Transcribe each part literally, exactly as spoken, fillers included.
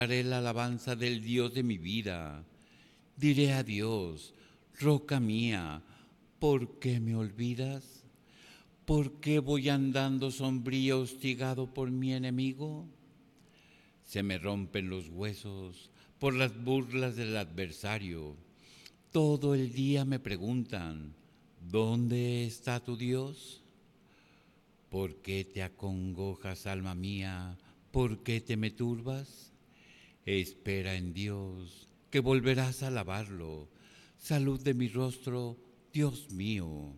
Haré la alabanza del Dios de mi vida. Diré a Dios, roca mía, ¿por qué me olvidas? ¿Por qué voy andando sombrío hostigado por mi enemigo? Se me rompen los huesos por las burlas del adversario. Todo el día me preguntan, ¿dónde está tu Dios? ¿Por qué te acongojas, alma mía? ¿Por qué te me turbas? Espera en Dios, que volverás a alabarlo. Salud de mi rostro, Dios mío.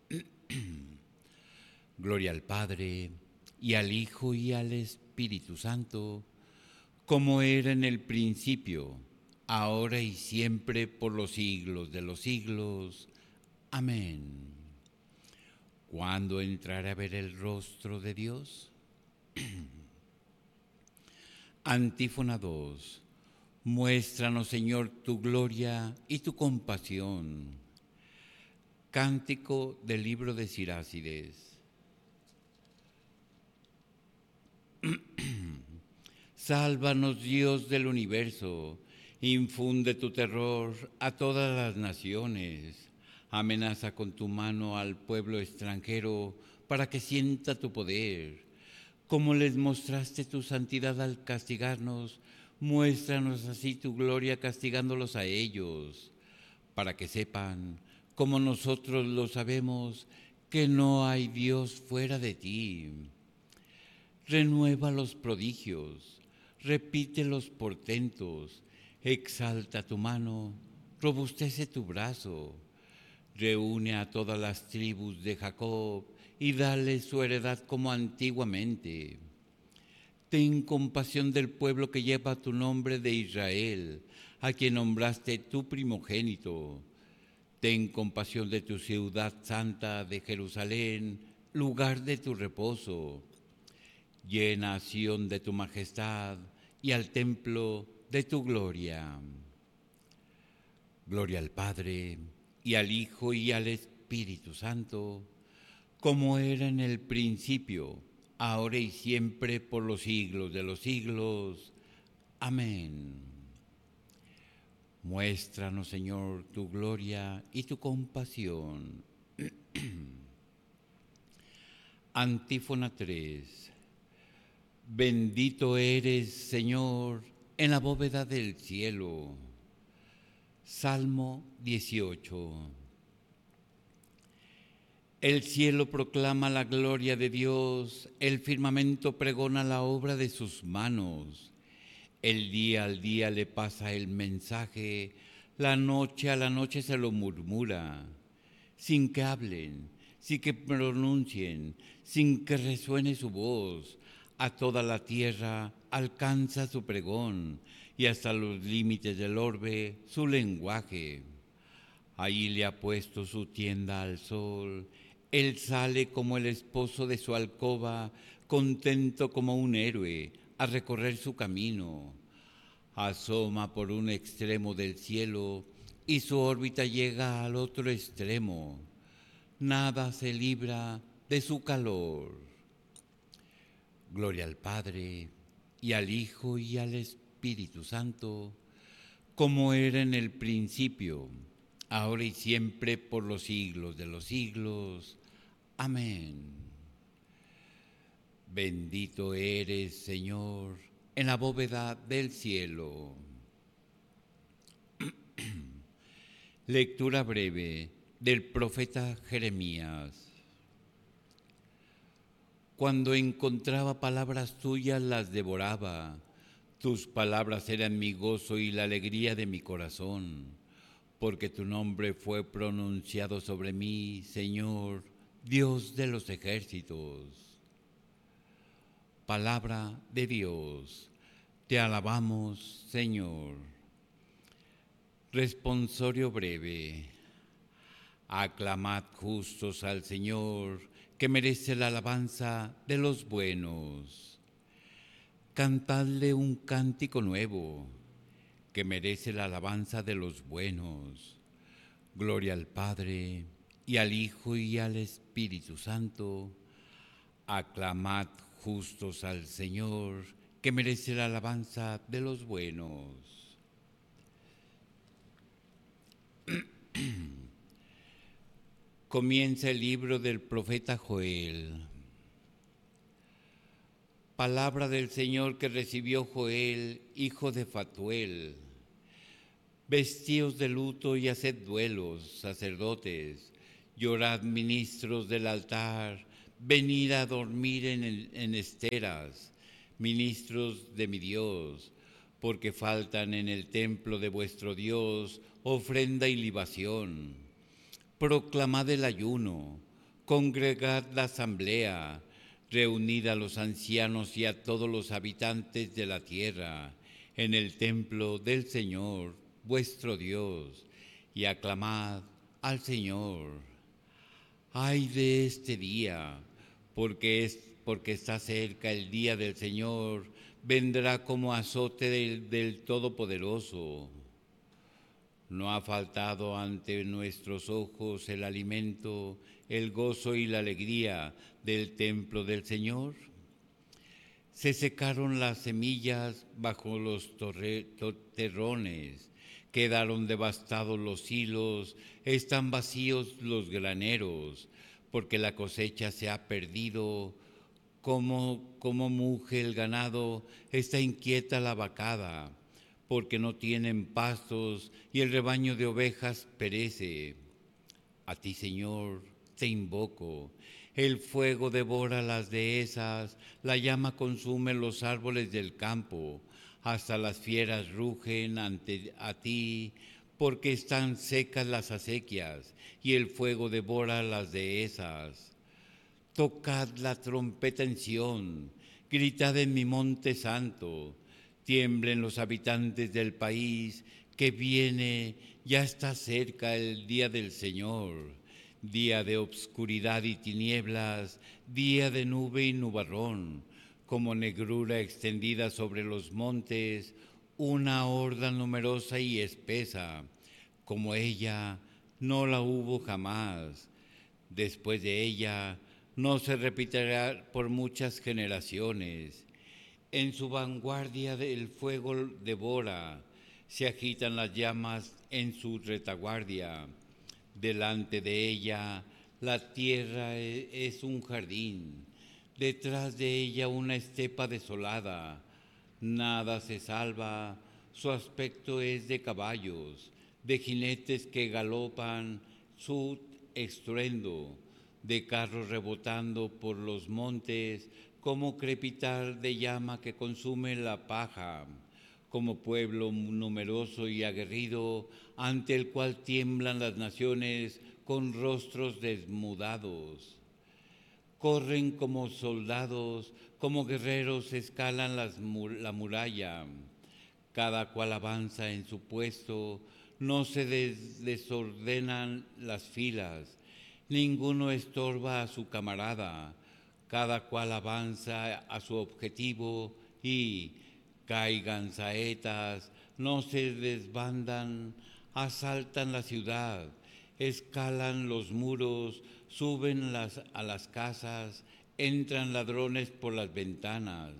Gloria al Padre, y al Hijo, y al Espíritu Santo, como era en el principio, ahora y siempre, por los siglos de los siglos. Amén. ¿Cuándo entraré a ver el rostro de Dios? Antífona dos. Muéstranos, Señor, tu gloria y tu compasión. Cántico del libro de Sirácides. Sálvanos, Dios del universo, infunde tu terror a todas las naciones. Amenaza con tu mano al pueblo extranjero para que sienta tu poder. Como les mostraste tu santidad al castigarnos, muéstranos así tu gloria castigándolos a ellos, para que sepan, como nosotros lo sabemos, que no hay Dios fuera de ti. Renueva los prodigios, repite los portentos, exalta tu mano, robustece tu brazo, reúne a todas las tribus de Jacob y dale su heredad como antiguamente. Ten compasión del pueblo que lleva tu nombre de Israel, a quien nombraste tu primogénito. Ten compasión de tu ciudad santa de Jerusalén, lugar de tu reposo. Llena a Sión de tu majestad y al templo de tu gloria. Gloria al Padre, y al Hijo, y al Espíritu Santo, como era en el principio, ahora y siempre, por los siglos de los siglos. Amén. Muéstranos, Señor, tu gloria y tu compasión. Antífona tres. Bendito eres, Señor, en la bóveda del cielo. Salmo dieciocho. El cielo proclama la gloria de Dios, el firmamento pregona la obra de sus manos. El día al día le pasa el mensaje, la noche a la noche se lo murmura, sin que hablen, sin que pronuncien, sin que resuene su voz. A toda la tierra alcanza su pregón y hasta los límites del orbe su lenguaje. Allí le ha puesto su tienda al sol. Él sale como el esposo de su alcoba, contento como un héroe, a recorrer su camino. Asoma por un extremo del cielo y su órbita llega al otro extremo. Nada se libra de su calor. Gloria al Padre, y al Hijo, y al Espíritu Santo, como era en el principio, ahora y siempre, por los siglos de los siglos. Amén. Bendito eres, Señor, en la bóveda del cielo. Lectura breve del profeta Jeremías. Cuando encontraba palabras tuyas las devoraba. Tus palabras eran mi gozo y la alegría de mi corazón, porque tu nombre fue pronunciado sobre mí, Señor, Dios de los ejércitos. Palabra de Dios. Te alabamos, Señor. Responsorio breve. Aclamad justos al Señor, que merece la alabanza de los buenos. Cantadle un cántico nuevo, que merece la alabanza de los buenos. Gloria al Padre, y al Hijo, y al Espíritu Santo. Aclamad justos al Señor, que merece la alabanza de los buenos. Comienza el libro del profeta Joel. Palabra del Señor que recibió Joel, hijo de Fatuel. Vestíos de luto y haced duelos, sacerdotes, llorad ministros del altar, venid a dormir en, el, en esteras, ministros de mi Dios, porque faltan en el templo de vuestro Dios ofrenda y libación. Proclamad el ayuno, congregad la asamblea, reunid a los ancianos y a todos los habitantes de la tierra en el templo del Señor, vuestro Dios, y aclamad al Señor. Ay de este día, porque, es, porque está cerca el día del Señor, vendrá como azote del, del Todopoderoso. No ha faltado ante nuestros ojos el alimento, el gozo y la alegría del templo del Señor. Se secaron las semillas bajo los torre, to, terrones, quedaron devastados los hilos, están vacíos los graneros, porque la cosecha se ha perdido. Como, como muge el ganado, está inquieta la vacada, porque no tienen pastos y el rebaño de ovejas perece. A ti, Señor, te invoco. El fuego devora las dehesas, la llama consume los árboles del campo, hasta las fieras rugen ante a ti, porque están secas las acequias y el fuego devora las dehesas. Tocad la trompeta en Sión, gritad en mi monte santo, tiemblen los habitantes del país, que viene, ya está cerca el día del Señor, día de obscuridad y tinieblas, día de nube y nubarrón, como negrura extendida sobre los montes, una horda numerosa y espesa, como ella no la hubo jamás. Después de ella no se repetirá por muchas generaciones. En su vanguardia el fuego devora, se agitan las llamas en su retaguardia. Delante de ella la tierra es un jardín, detrás de ella una estepa desolada. Nada se salva, su aspecto es de caballos, de jinetes que galopan, su estruendo, de carros rebotando por los montes, como crepitar de llama que consume la paja, como pueblo numeroso y aguerrido, ante el cual tiemblan las naciones con rostros desmudados. Corren como soldados, como guerreros escalan las, la muralla. Cada cual avanza en su puesto, no se des, desordenan las filas, ninguno estorba a su camarada, cada cual avanza a su objetivo y caigan saetas, no se desbandan, asaltan la ciudad, escalan los muros, suben las, a las casas, entran ladrones por las ventanas.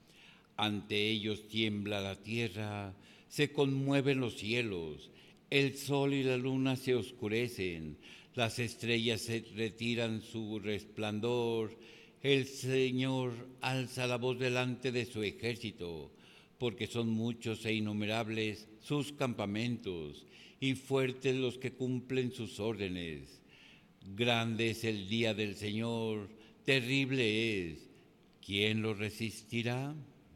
Ante ellos tiembla la tierra, se conmueven los cielos, el sol y la luna se oscurecen, las estrellas se retiran su resplandor, el Señor alza la voz delante de su ejército, porque son muchos e innumerables sus campamentos, y fuertes los que cumplen sus órdenes. Grande es el día del Señor, terrible es. ¿Quién lo resistirá?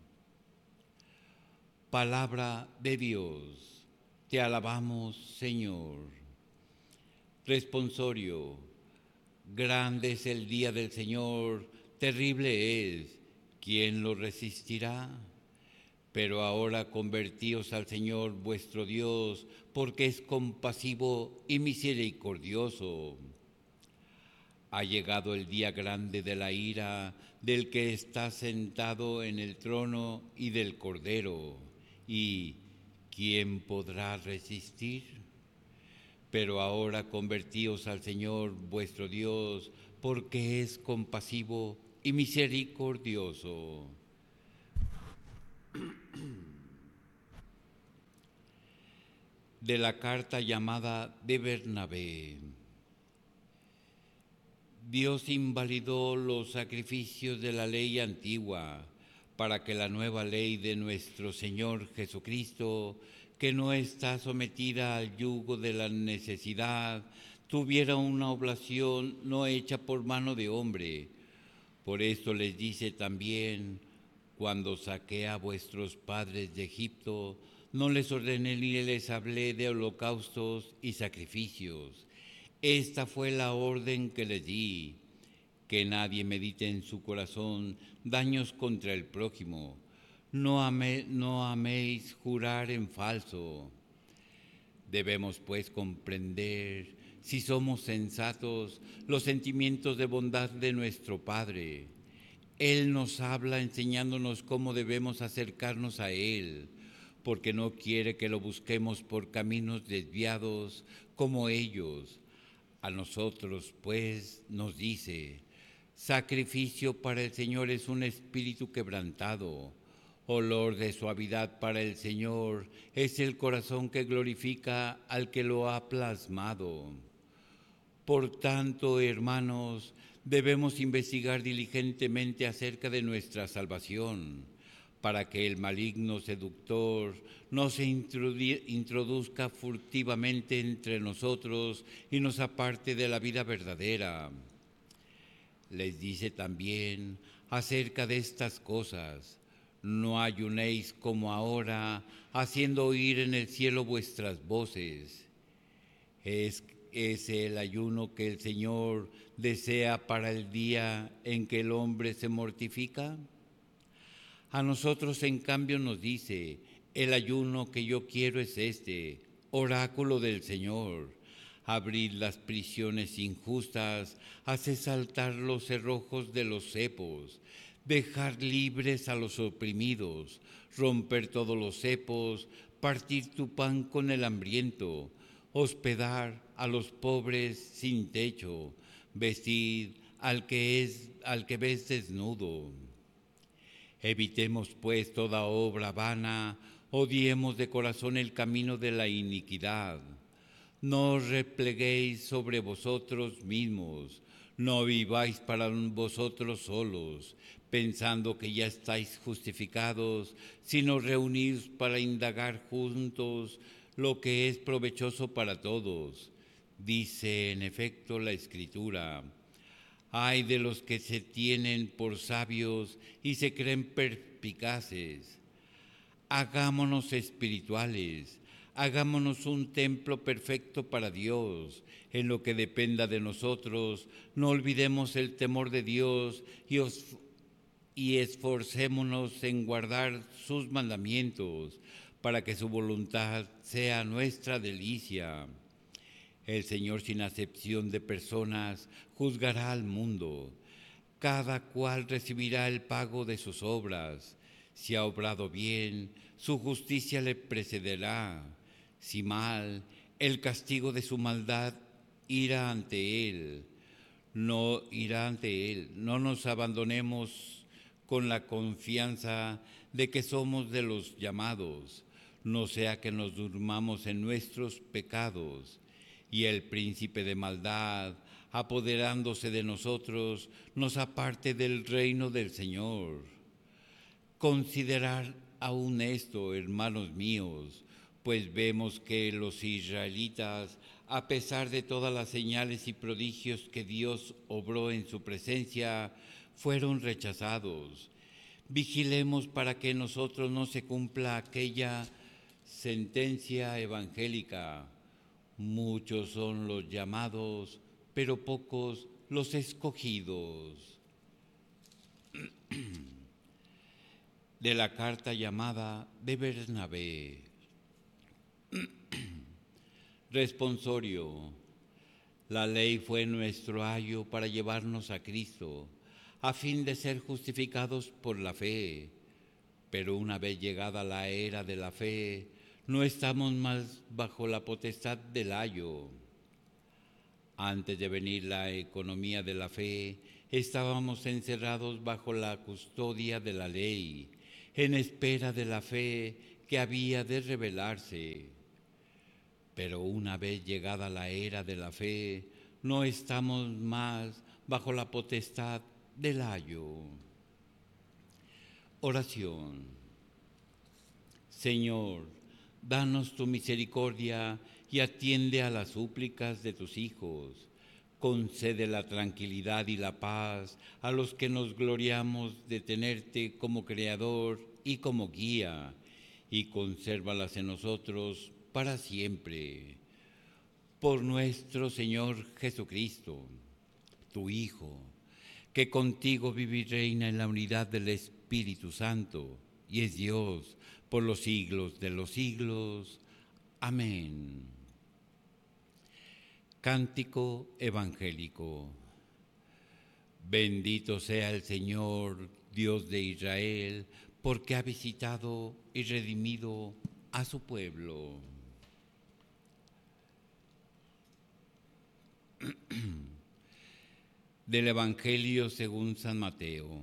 Palabra de Dios. Te alabamos, Señor. Responsorio. Grande es el día del Señor, terrible es. ¿Quién lo resistirá? Pero ahora convertíos al Señor vuestro Dios, porque es compasivo y misericordioso. Ha llegado el día grande de la ira del que está sentado en el trono y del Cordero. ¿Y quién podrá resistir? Pero ahora convertíos al Señor vuestro Dios, porque es compasivo y misericordioso. de la carta llamada de Bernabé. Dios invalidó los sacrificios de la ley antigua para que la nueva ley de nuestro Señor Jesucristo, que no está sometida al yugo de la necesidad, tuviera una oblación no hecha por mano de hombre. Por esto les dice también: cuando saqué a vuestros padres de Egipto, no les ordené ni les hablé de holocaustos y sacrificios. Esta fue la orden que les di: que nadie medite en su corazón daños contra el prójimo. No, ame, no améis jurar en falso. Debemos pues comprender, si somos sensatos, los sentimientos de bondad de nuestro Padre. Él nos habla enseñándonos cómo debemos acercarnos a Él, porque no quiere que lo busquemos por caminos desviados como ellos. A nosotros, pues, nos dice: sacrificio para el Señor es un espíritu quebrantado. Olor de suavidad para el Señor es el corazón que glorifica al que lo ha plasmado. Por tanto, hermanos, debemos investigar diligentemente acerca de nuestra salvación, para que el maligno seductor no se introduzca furtivamente entre nosotros y nos aparte de la vida verdadera. Les dice también acerca de estas cosas: no ayunéis como ahora, haciendo oír en el cielo vuestras voces. Es ese el ayuno que el Señor desea para el día en que el hombre se mortifica. A nosotros, en cambio, nos dice: el ayuno que yo quiero es este, oráculo del Señor: abrid las prisiones injustas, haced saltar los cerrojos de los cepos, dejar libres a los oprimidos, romper todos los cepos, partir tu pan con el hambriento, hospedar a los pobres sin techo, vestir al que es al que ves desnudo. Evitemos pues toda obra vana, odiemos de corazón el camino de la iniquidad. No os repleguéis sobre vosotros mismos, no viváis para vosotros solos, pensando que ya estáis justificados, sino reunís para indagar juntos lo que es provechoso para todos. Dice en efecto la Escritura: ay de los que se tienen por sabios y se creen perspicaces. Hagámonos espirituales, hagámonos un templo perfecto para Dios. En lo que dependa de nosotros, no olvidemos el temor de Dios y, os, y esforcémonos en guardar sus mandamientos, para que su voluntad sea nuestra delicia. El Señor, sin acepción de personas, juzgará al mundo. Cada cual recibirá el pago de sus obras. Si ha obrado bien, su justicia le precederá. Si mal, el castigo de su maldad irá ante él. No irá ante él. No nos abandonemos con la confianza de que somos de los llamados, no sea que nos durmamos en nuestros pecados y el príncipe de maldad, apoderándose de nosotros, nos aparte del reino del Señor. Considerad aún esto, hermanos míos, pues vemos que los israelitas, a pesar de todas las señales y prodigios que Dios obró en su presencia, fueron rechazados. Vigilemos para que en nosotros no se cumpla aquella sentencia evangélica: muchos son los llamados, pero pocos los escogidos. De la carta llamada de Bernabé. Responsorio. La ley fue nuestro ayo para llevarnos a Cristo, a fin de ser justificados por la fe. Pero una vez llegada la era de la fe, no estamos más bajo la potestad del ayo. Antes de venir la economía de la fe, estábamos encerrados bajo la custodia de la ley, en espera de la fe que había de revelarse. Pero una vez llegada la era de la fe, no estamos más bajo la potestad del ayo. Oración. Señor, danos tu misericordia y atiende a las súplicas de tus hijos. Concede la tranquilidad y la paz a los que nos gloriamos de tenerte como Creador y como guía, y consérvalas en nosotros para siempre. Por nuestro Señor Jesucristo, tu Hijo, que contigo vive y reina en la unidad del Espíritu Santo, y es Dios por los siglos de los siglos. Amén. Cántico evangélico. Bendito sea el Señor, Dios de Israel, porque ha visitado y redimido a su pueblo. Del Evangelio según San Mateo.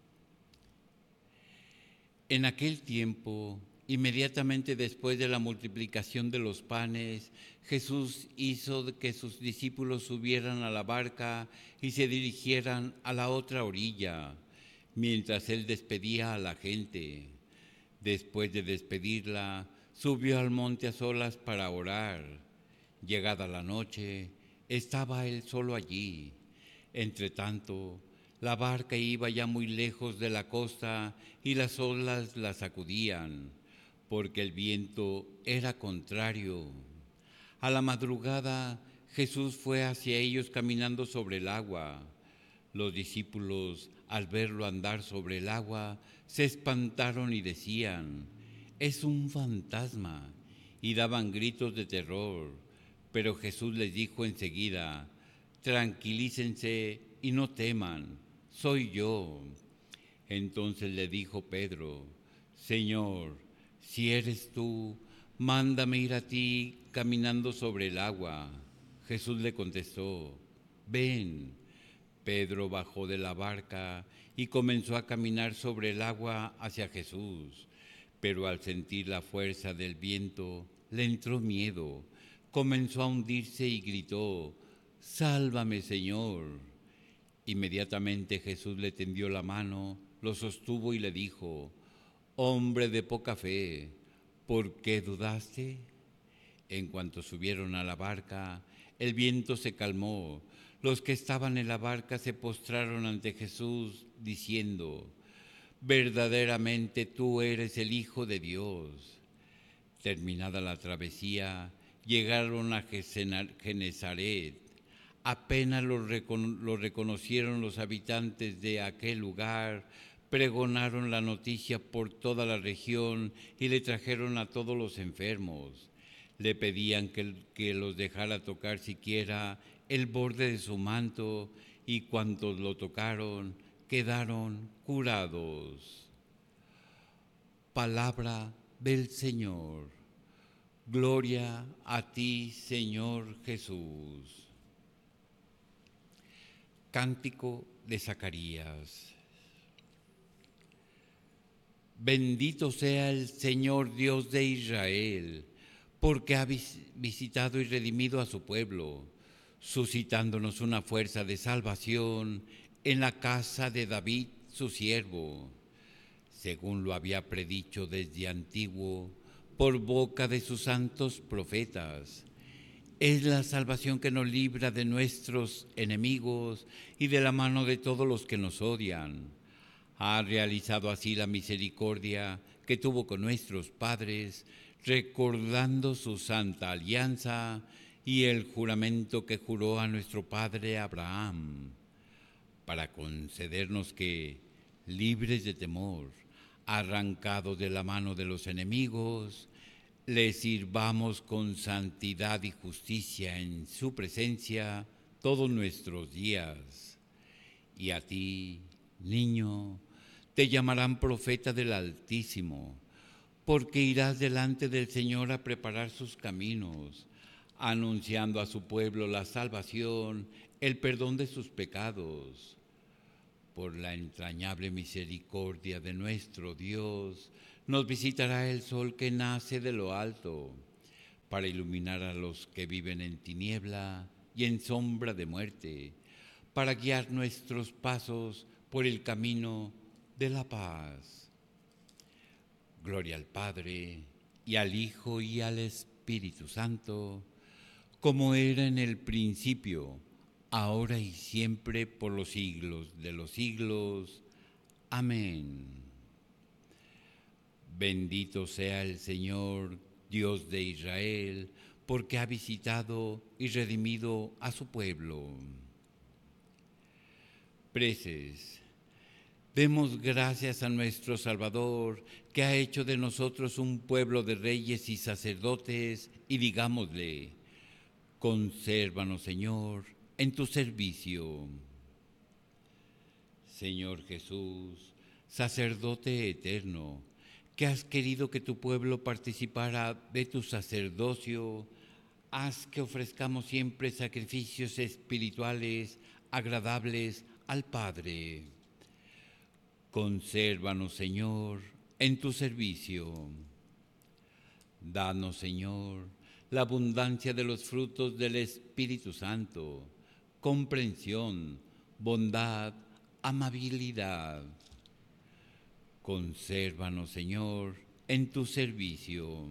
En aquel tiempo, inmediatamente después de la multiplicación de los panes, Jesús hizo que sus discípulos subieran a la barca y se dirigieran a la otra orilla, mientras él despedía a la gente. Después de despedirla, subió al monte a solas para orar. Llegada la noche, estaba él solo allí. Entretanto, la barca iba ya muy lejos de la costa y las olas la sacudían, porque el viento era contrario. A la madrugada, Jesús fue hacia ellos caminando sobre el agua. Los discípulos, al verlo andar sobre el agua, se espantaron y decían: «Es un fantasma», y daban gritos de terror. Pero Jesús les dijo enseguida: «Tranquilícense y no teman, soy yo». Entonces le dijo Pedro: «Señor, si eres tú, mándame ir a ti caminando sobre el agua». Jesús le contestó: «Ven». Pedro bajó de la barca y comenzó a caminar sobre el agua hacia Jesús, pero al sentir la fuerza del viento le entró miedo, comenzó a hundirse y gritó: «Sálvame, Señor». Inmediatamente Jesús le tendió la mano, lo sostuvo y le dijo: «Hombre de poca fe, ¿por qué dudaste?». En cuanto subieron a la barca, el viento se calmó. Los que estaban en la barca se postraron ante Jesús, diciendo: «Verdaderamente tú eres el Hijo de Dios». Terminada la travesía, llegaron a Genezaret. Apenas lo, recono- lo reconocieron los habitantes de aquel lugar, pregonaron la noticia por toda la región y le trajeron a todos los enfermos. Le pedían que, que los dejara tocar siquiera el borde de su manto, y cuantos lo tocaron quedaron curados. Palabra del Señor. Gloria a ti, Señor Jesús. Cántico de Zacarías. Bendito sea el Señor Dios de Israel, porque ha visitado y redimido a su pueblo, suscitándonos una fuerza de salvación en la casa de David, su siervo, según lo había predicho desde antiguo por boca de sus santos profetas. Es la salvación que nos libra de nuestros enemigos y de la mano de todos los que nos odian. Ha realizado así la misericordia que tuvo con nuestros padres, recordando su santa alianza y el juramento que juró a nuestro padre Abraham, para concedernos que, libres de temor, arrancados de la mano de los enemigos, le sirvamos con santidad y justicia en su presencia todos nuestros días. Y a ti, niño, te llamarán profeta del Altísimo, porque irás delante del Señor a preparar sus caminos, anunciando a su pueblo la salvación, el perdón de sus pecados. Por la entrañable misericordia de nuestro Dios, nos visitará el sol que nace de lo alto, para iluminar a los que viven en tiniebla y en sombra de muerte, para guiar nuestros pasos por el camino de la paz. Gloria al Padre, y al Hijo, y al Espíritu Santo, como era en el principio, ahora y siempre, por los siglos de los siglos. Amén. Bendito sea el Señor, Dios de Israel, porque ha visitado y redimido a su pueblo. Preces. Demos gracias a nuestro Salvador, que ha hecho de nosotros un pueblo de reyes y sacerdotes, y digámosle: consérvanos, Señor, en tu servicio. Señor Jesús, sacerdote eterno, que has querido que tu pueblo participara de tu sacerdocio, haz que ofrezcamos siempre sacrificios espirituales agradables al Padre. Consérvanos, Señor, en tu servicio. Danos, Señor, la abundancia de los frutos del Espíritu Santo, comprensión, bondad, amabilidad. Consérvanos, Señor, en tu servicio.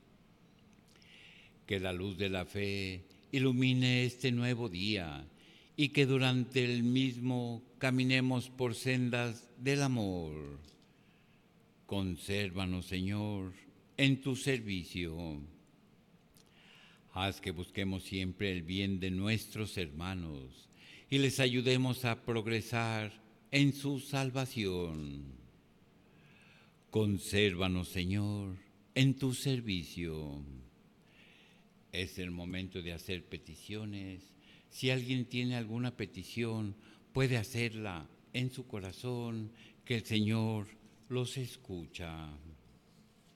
Que la luz de la fe ilumine este nuevo día, y que durante el mismo caminemos por sendas del amor. Consérvanos, Señor, en tu servicio. Haz que busquemos siempre el bien de nuestros hermanos y les ayudemos a progresar en su salvación. Consérvanos, Señor, en tu servicio. Es el momento de hacer peticiones. Si alguien tiene alguna petición, puede hacerla en su corazón, que el Señor los escucha.